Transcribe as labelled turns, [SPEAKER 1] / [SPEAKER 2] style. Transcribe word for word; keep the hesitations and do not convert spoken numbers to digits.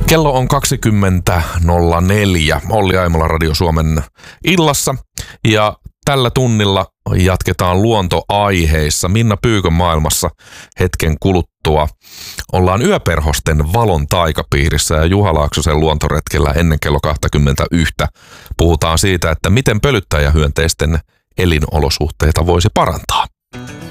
[SPEAKER 1] Kello on kaksikymmentä nolla neljä. Olli Aimola Radio Suomen illassa ja tällä tunnilla jatketaan luontoaiheissa. Minna Pyykön maailmassa hetken kuluttua ollaan yöperhosten valon taikapiirissä ja Juha Laaksosen luontoretkellä ennen kello kaksikymmentäyksi. Puhutaan siitä, että miten pölyttäjähyönteisten elinolosuhteita voisi parantaa.